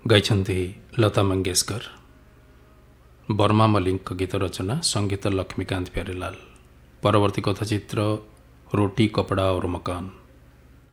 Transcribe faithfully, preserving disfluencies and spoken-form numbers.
गाइछन्ति Lata Mangeshkar. Burma Malik गीत रचना संगीत लक्ष्मीकांत प्यारेलाल। परवर्ती कथाचित्र रोटी कपड़ा और मकान।